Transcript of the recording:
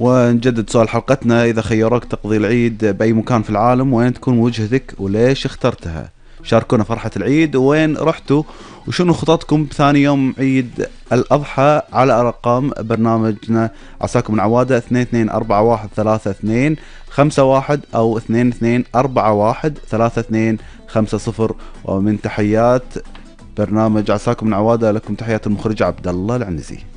ونجدد سؤال حلقتنا: إذا خيروك تقضي العيد بأي مكان في العالم، وين تكون وجهتك وليش اخترتها؟ شاركونا فرحة العيد، وين رحتوا، وشنو خططكم بثاني يوم عيد الأضحى على أرقام برنامجنا عساكم من عوادة 22413251 أو 22413250. ومن تحيات برنامج عساكم من عوادة لكم تحيات المخرج عبد الله العنزي.